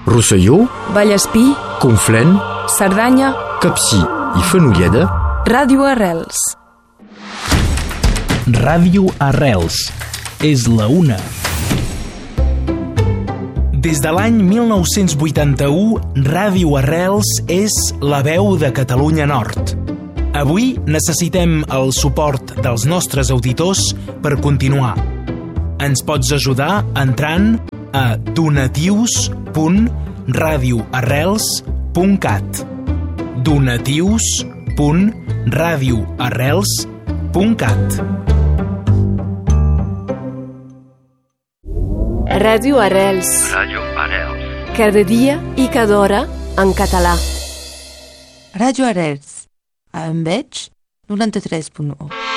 Rosselló, Vallespí, Conflent, Cerdanya, Capcir i Fenolleda. Ràdio Arrels. Ràdio Arrels. És la una. Des de l'any 1981, Ràdio Arrels és la veu de Catalunya Nord. Avui necessitem el suport dels nostres auditors per continuar. Ens pots ajudar entrant a donatius.radioarrels.cat donatius.radioarrels.cat Ràdio Arrels. Ràdio Arrels. Cada dia i cada hora en català. Ràdio Arrels. A Enveig 93.1.